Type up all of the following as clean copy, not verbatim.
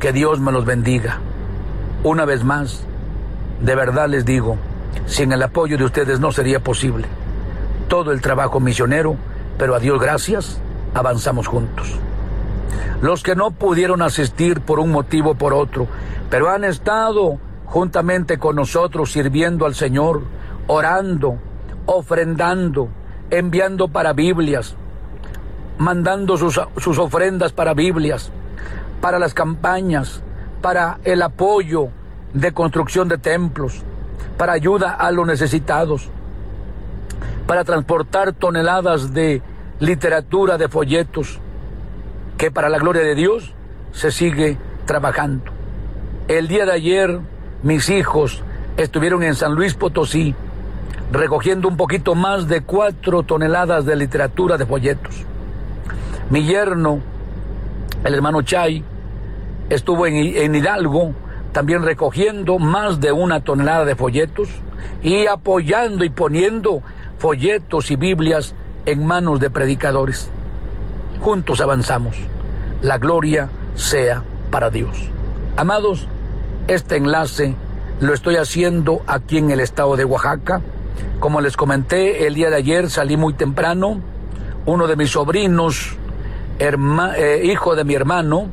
Que Dios me los bendiga. Una vez más, de verdad les digo, sin el apoyo de ustedes no sería posible todo el trabajo misionero, pero a Dios gracias, avanzamos juntos. Los que no pudieron asistir por un motivo o por otro, pero han estado juntamente con nosotros sirviendo al Señor, orando, ofrendando, enviando para Biblias, mandando sus ofrendas para Biblias, para las campañas, para el apoyo de construcción de templos, para ayuda a los necesitados, para transportar toneladas de literatura, de folletos, que para la gloria de Dios se sigue trabajando. El día de ayer mis hijos estuvieron en San Luis Potosí recogiendo un poquito más de 4 toneladas de literatura, de folletos. Mi yerno, el hermano Chay, estuvo en Hidalgo también recogiendo más de 1 tonelada de folletos y apoyando y poniendo folletos y Biblias en manos de predicadores. Juntos avanzamos. La gloria sea para Dios. Amados, este enlace lo estoy haciendo aquí en el estado de Oaxaca. Como les comenté, el día de ayer salí muy temprano. Uno de mis sobrinos, hijo de mi hermano,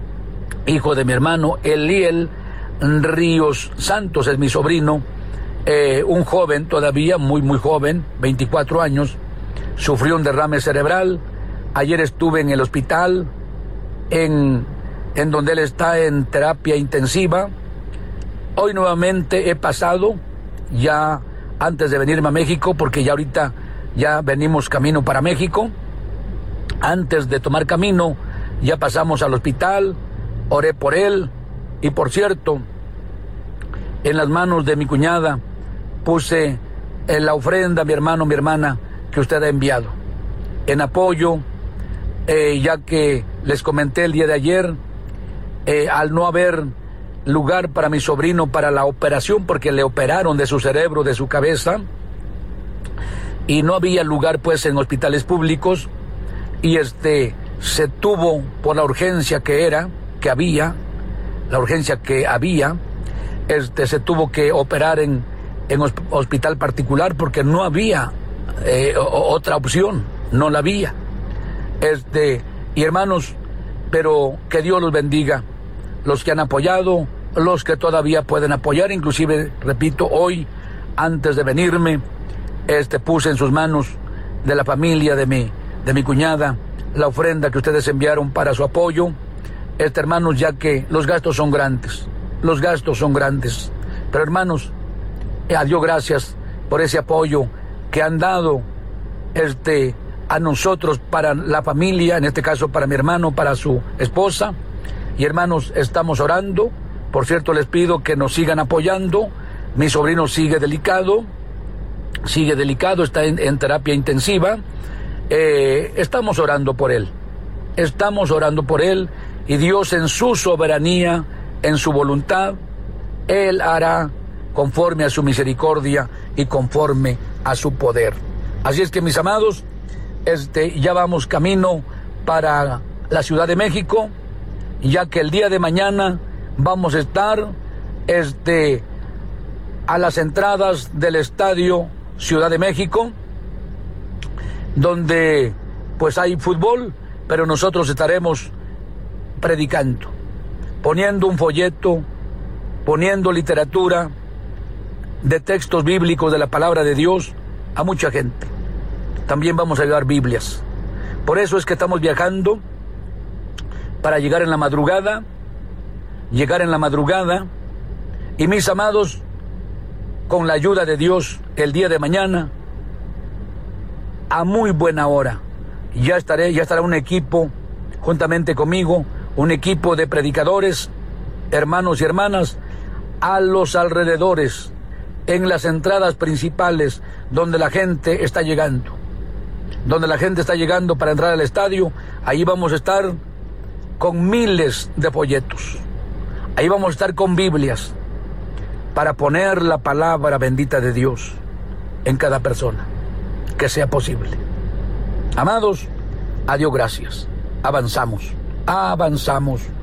Eliel Ríos Santos es mi sobrino, un joven todavía, muy joven, 24 años, sufrió un derrame cerebral. Ayer estuve en el hospital, en donde él está en terapia intensiva. Hoy nuevamente he pasado, ya antes de venirme a México, porque ya ahorita ya venimos camino para México. Antes de tomar camino, ya pasamos al hospital, oré por él, y por cierto, en las manos de mi cuñada puse la ofrenda, mi hermano, mi hermana, que usted ha enviado, en apoyo, ya que les comenté el día de ayer, al no haber lugar para mi sobrino para la operación, porque le operaron de su cerebro, de su cabeza, y no había lugar pues en hospitales públicos, y se tuvo, por la urgencia que había, se tuvo que operar en hospital particular porque no había otra opción, no la había. Y hermanos, pero que Dios los bendiga, los que han apoyado, los que todavía pueden apoyar. Inclusive, repito, hoy, antes de venirme, puse en sus manos de la familia de mi cuñada la ofrenda que ustedes enviaron para su apoyo. Hermanos, ya que los gastos son grandes, pero hermanos, a Dios gracias por ese apoyo que han dado a nosotros para la familia, en este caso para mi hermano, para su esposa. Y hermanos, estamos orando. Por cierto, les pido que nos sigan apoyando. Mi sobrino sigue delicado, está en terapia intensiva. Estamos orando por él, y Dios en su soberanía, en su voluntad, Él hará conforme a su misericordia y conforme a su poder. Así es que, mis amados, ya vamos camino para la Ciudad de México, ya que el día de mañana vamos a estar a las entradas del Estadio Ciudad de México, donde pues hay fútbol, pero nosotros estaremos predicando, poniendo un folleto, poniendo literatura de textos bíblicos de la palabra de Dios a mucha gente. También vamos a llevar Biblias. Por eso es que estamos viajando, para llegar en la madrugada, y mis amados, con la ayuda de Dios, el día de mañana, a muy buena hora, ya estará un equipo juntamente conmigo, un equipo de predicadores, hermanos y hermanas, a los alrededores, en las entradas principales, donde la gente está llegando para entrar al estadio. Ahí vamos a estar con miles de folletos, ahí vamos a estar con Biblias, para poner la palabra bendita de Dios en cada persona, que sea posible. Amados, a Dios gracias, avanzamos.